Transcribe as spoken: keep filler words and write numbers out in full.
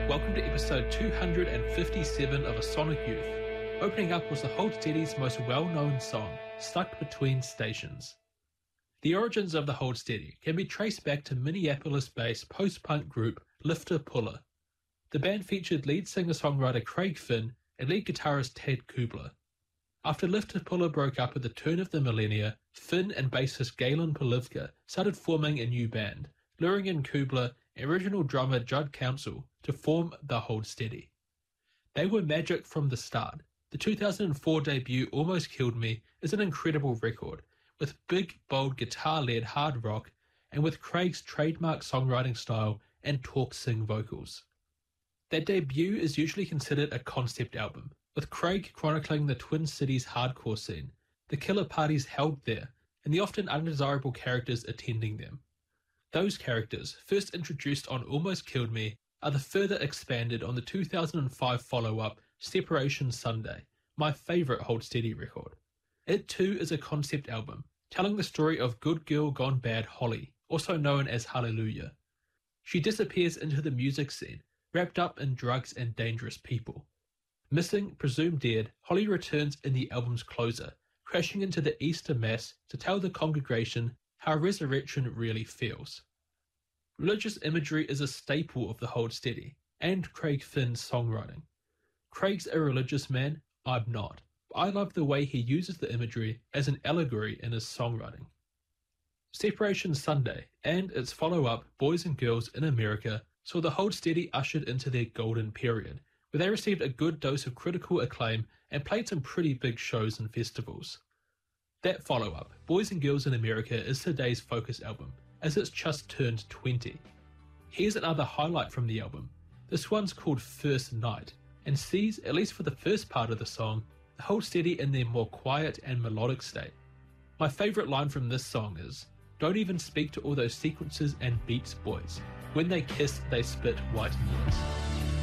welcome to episode two hundred fifty-seven of A Sonic Youth. Opening up was the Hold Steady's most well-known song, Stuck Between Stations. The origins of the Hold Steady can be traced back to Minneapolis-based post-punk group Lifter Puller. The band featured lead singer-songwriter Craig Finn and lead guitarist Ted Kubler. After Lifter Puller broke up at the turn of the millennia, Finn and bassist Galen Polivka started forming a new band, luring in Kubler and original drummer Judd Council to form the Hold Steady. They were magic from the start. The two thousand four debut Almost Killed Me is an incredible record, with big, bold guitar-led hard rock and with Craig's trademark songwriting style and talk-sing vocals. Their debut is usually considered a concept album, with Craig chronicling the Twin Cities hardcore scene, the killer parties held there, and the often undesirable characters attending them. Those characters, first introduced on Almost Killed Me, are the further expanded on the two thousand five follow-up Separation Sunday, my favourite Hold Steady record. It too is a concept album, telling the story of good girl gone bad Holly, also known as Hallelujah. She disappears into the music scene, wrapped up in drugs and dangerous people. Missing, presumed dead, Holly returns in the album's closer, crashing into the Easter Mass to tell the congregation how resurrection really feels. Religious imagery is a staple of the Hold Steady, and Craig Finn's songwriting. Craig's a religious man, I'm not, but I love the way he uses the imagery as an allegory in his songwriting. Separation Sunday and its follow-up Boys and Girls in America saw the Hold Steady ushered into their golden period, where they received a good dose of critical acclaim and played some pretty big shows and festivals. That follow-up, Boys and Girls in America, is today's focus album, as it's just turned twenty. Here's another highlight from the album. This one's called First Night, and sees, at least for the first part of the song, the Hold Steady in their more quiet and melodic state. My favourite line from this song is, "Don't even speak to all those sequences and beats, boys. When they kiss, they spit white noise."